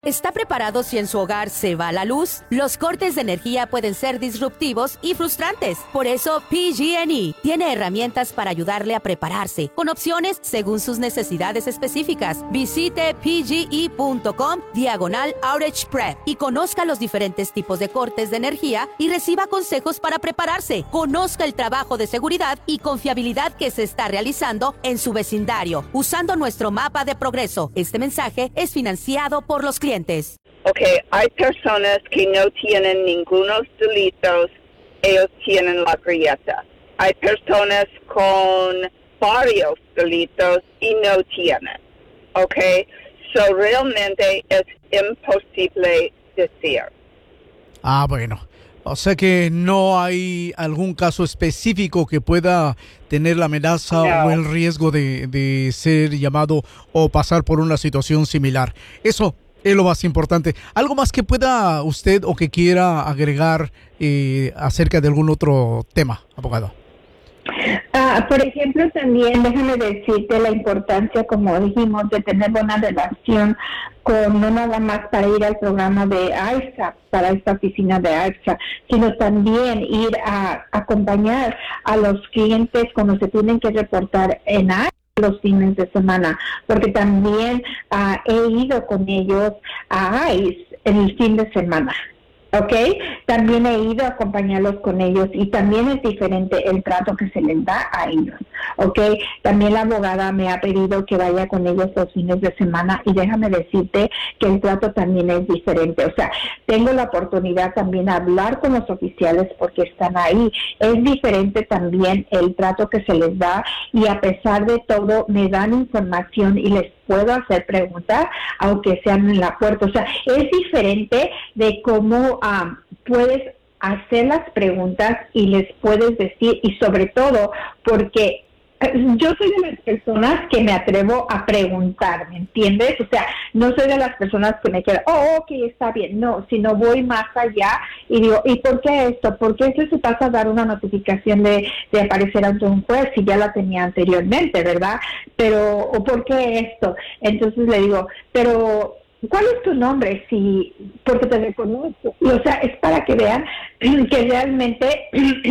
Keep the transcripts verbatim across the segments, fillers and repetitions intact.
¿Está preparado si en su hogar se va la luz? Los cortes de energía pueden ser disruptivos y frustrantes. Por eso, P G and E tiene herramientas para ayudarle a prepararse, con opciones según sus necesidades específicas. Visite pge.com diagonal outage prep y conozca los diferentes tipos de cortes de energía y reciba consejos para prepararse. Conozca el trabajo de seguridad y confiabilidad que se está realizando en su vecindario, usando nuestro mapa de progreso. Este mensaje es financiado por los clientes. Ok, hay personas que no tienen ningunos delitos, ellos tienen la grieta. Hay personas con varios delitos y no tienen. Ok, so realmente es imposible decir. Ah, bueno. O sea que no hay algún caso específico que pueda tener la amenaza no. o el riesgo de, de ser llamado o pasar por una situación similar. Eso es lo más importante. ¿Algo más que pueda usted o que quiera agregar eh, acerca de algún otro tema, abogado? Ah, por ejemplo, también déjame decirte la importancia, como dijimos, de tener buena relación con no nada más para ir al programa de I S A P, para esta oficina de I S A P, sino también ir a acompañar a los clientes cuando se tienen que reportar en I S A P los fines de semana, porque también uh, he ido con ellos a I C E en el fin de semana. ¿Ok? También he ido a acompañarlos con ellos y también es diferente el trato que se les da a ellos. ¿Ok? También la abogada me ha pedido que vaya con ellos los fines de semana y déjame decirte que el trato también es diferente. O sea, tengo la oportunidad también de hablar con los oficiales porque están ahí. Es diferente también el trato que se les da y a pesar de todo me dan información y les puedo hacer preguntas aunque sean en la puerta. O sea, es diferente de cómo um, puedes hacer las preguntas y les puedes decir, y sobre todo porque yo soy de las personas que me atrevo a preguntar, ¿me entiendes? O sea, no soy de las personas que me quedan, oh, ok, está bien, no, sino voy más allá y digo, ¿y por qué esto? ¿Por qué eso se pasa a dar una notificación de, de aparecer ante un juez si ya la tenía anteriormente, ¿verdad? Pero, ¿o por qué esto? Entonces le digo, pero ¿cuál es tu nombre? Sí, porque te reconozco. Y, o sea, es para que vean que realmente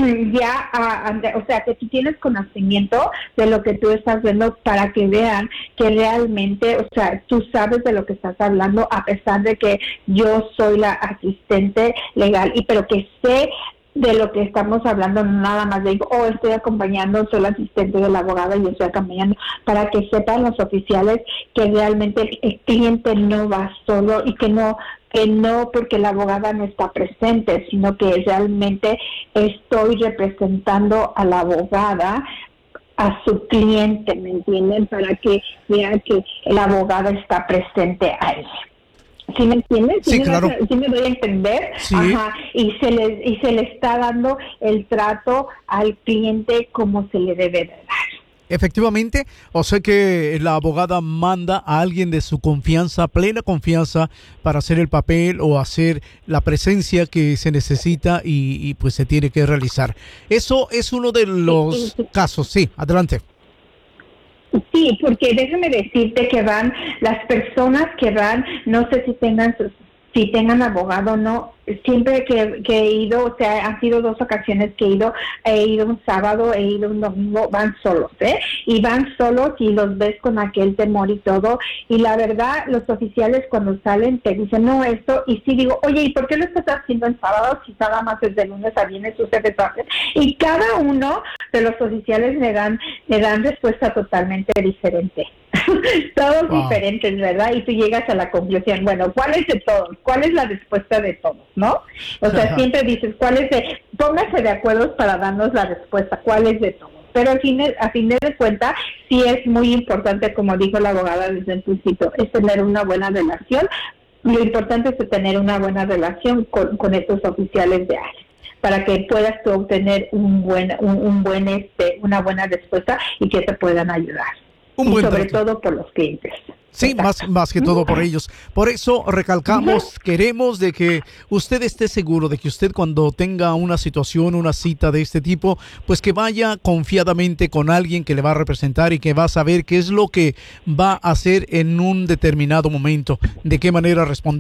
ya, uh, o sea, que tú tienes conocimiento de lo que tú estás viendo para que vean que realmente, o sea, tú sabes de lo que estás hablando a pesar de que yo soy la asistente legal, y pero que sé de lo que estamos hablando, no nada más digo, oh, estoy acompañando, soy la asistente de la abogada y estoy acompañando, para que sepan los oficiales que realmente el, el cliente no va solo y que no, que no porque la abogada no está presente, sino que realmente estoy representando a la abogada, a su cliente, ¿me entienden? Para que vean que la abogada está presente ahí. ¿Sí me entiendes? Sí, ¿Sí claro. Me, ¿Sí me doy a entender? Sí. Ajá. Y se le y se le está dando el trato al cliente como se le debe de dar. Efectivamente, o sea que la abogada manda a alguien de su confianza, plena confianza, para hacer el papel o hacer la presencia que se necesita y, y pues se tiene que realizar. Eso es uno de los sí, sí. casos. Sí, adelante. Sí, porque déjame decirte que van, las personas que van, no sé si tengan sus, si tengan abogado o no, siempre que, que he ido, o sea, han sido dos ocasiones que he ido, he ido un sábado, he ido un domingo, van solos, ¿eh? Y van solos y los ves con aquel temor y todo, y la verdad, los oficiales cuando salen te dicen, no, esto, y sí digo, oye, ¿y por qué lo estás haciendo en sábado si nada más es de lunes a viernes ustedes hacen? Y cada uno de los oficiales me dan, me dan respuesta totalmente diferente. Todos wow. diferentes, ¿verdad? Y tú llegas a la conclusión, bueno, ¿cuál es de todos? ¿Cuál es la respuesta de todos? ¿No? O sea, Ajá. siempre dices, ¿cuál es de...? Pónganse de acuerdo para darnos la respuesta, ¿cuál es de todos? Pero al fin, a fin de cuentas, sí es muy importante, como dijo la abogada desde el principio, es tener una buena relación. Lo importante es tener una buena relación con, con estos oficiales de área, para que puedas tú obtener un buen, un, un buen, este, una buena respuesta y que te puedan ayudar. Un y buen sobre trato. Todo por los clientes. Sí, más, más que todo por ellos. Por eso recalcamos, queremos de que usted esté seguro de que usted cuando tenga una situación, una cita de este tipo, pues que vaya confiadamente con alguien que le va a representar y que va a saber qué es lo que va a hacer en un determinado momento, de qué manera responder.